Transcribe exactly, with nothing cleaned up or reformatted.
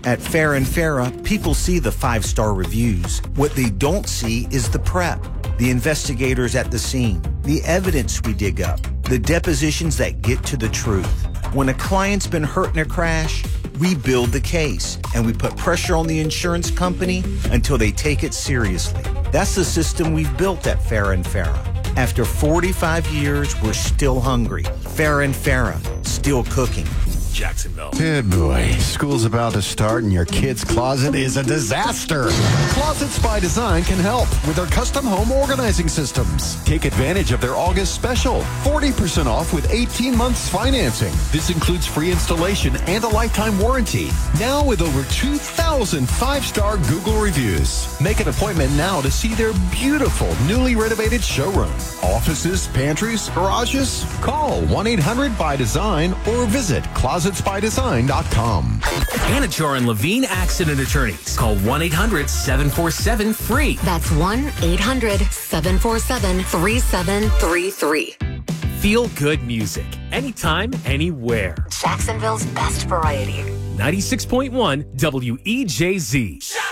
At Fair and Farah, people see the five-star reviews. What they don't see is the prep, the investigators at the scene, the evidence we dig up, the depositions that get to the truth. When a client's been hurt in a crash, we build the case and we put pressure on the insurance company until they take it seriously. That's the system we've built at Fair and Farah. After forty-five years, we're still hungry. Fair and Farah, still cooking. Jacksonville. Good boy. School's about to start and your kid's closet is a disaster. Closets by Design can help with their custom home organizing systems. Take advantage of their August special. forty percent off with eighteen months financing. This includes free installation and a lifetime warranty. Now with over two thousand five-star Google reviews. Make an appointment now to see their beautiful, newly renovated showroom. Offices, pantries, garages? Call one eight hundred by design or visit closet by design dot com. Anachar and Levine Accident Attorneys. Call one eight hundred seven four seven free. That's one eight hundred seven four seven three seven three three. Feel good music. Anytime, anywhere. Jacksonville's best variety. ninety-six point one W E J Z.